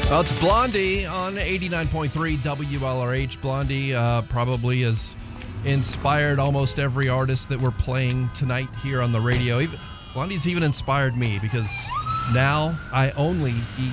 Well, it's Blondie on 89.3 WLRH. Blondie probably has inspired almost every artist that we're playing tonight here on the radio. Blondie's even inspired me because now I only eat